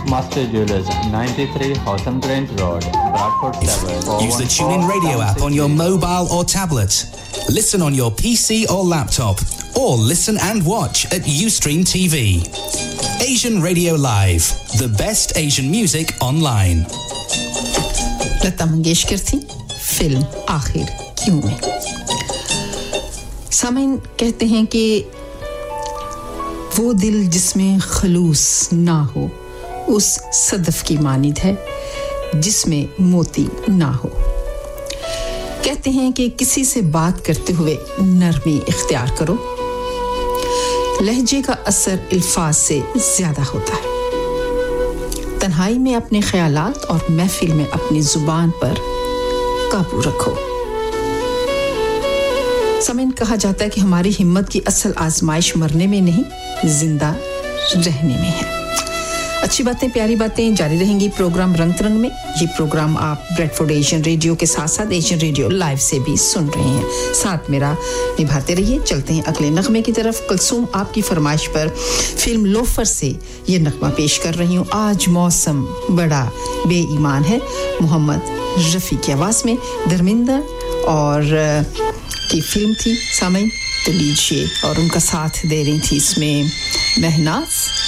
Master Jewelers, 93 Hotham Grange Road, Bradford 7. Use the TuneIn Radio app on your mobile or tablet. Listen on your PC or laptop, or listen and watch at Ustream TV. Asian Radio Live, the best Asian music online. Lata Mangeshkar थी film आखिर क्यों में। सामीन कहते हैं कि वो दिल जिसमें खलूस ना हो उस सदफ की मानिद है जिसमें मोती ना हो। कहते हैं कि किसी से बात करते हुए नरमी इख्तियार करो, लहजे का असर अल्फाज से ज्यादा होता है। तन्हाई में अपने ख्यालात और महफिल में अपनी जुबान पर काबू रखो। सामीन कहा जाता है कि हमारी हिम्मत की असल आजमाइश मरने में नहीं जिंदा रहने में है। अच्छी बातें प्यारी बातें जारी रहेंगी प्रोग्राम रंग तरंग में। ये प्रोग्राम आप ब्रेडफोर्ड एशियन रेडियो के साथ-साथ एशियन रेडियो लाइव से भी सुन रहे हैं। साथ मेरा निभाते रहिए। चलते हैं अगले नगमे की तरफ। कुलसूम आपकी फरमाइश पर फिल्म लोफर से ये नगमा पेश कर रही हूं। आज मौसम बड़ा बेईमान है, मोहम्मद रफी की आवाज में धर्मिंदर और की फिल्म थी सामीन, तो लीजिए। और उनका साथ दे रही थी इसमें महनाज